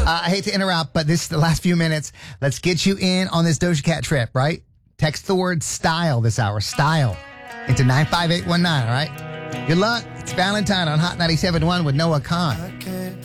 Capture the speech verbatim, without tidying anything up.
Uh, I hate to interrupt, but this is the last few minutes. Let's get you in on this Doja Cat trip, right? Text the word style this hour, style, into nine five eight one nine, all right? Good luck. It's Valentine on Hot ninety-seven point one with Noah Khan.